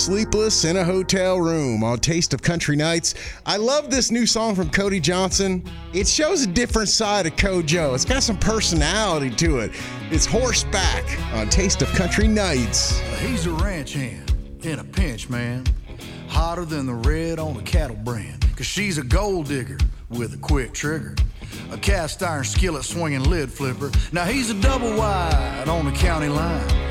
Sleepless in a Hotel Room on Taste of Country Nights. I love this new song from Cody Johnson. It shows a different side of Kojo. It's got some personality to it. It's Horseback on Taste of Country Nights. He's a ranch hand in a pinch, man. Hotter than the red on a cattle brand. 'Cause she's a gold digger with a quick trigger. A cast iron skillet swinging lid flipper. Now he's a double wide on the county line.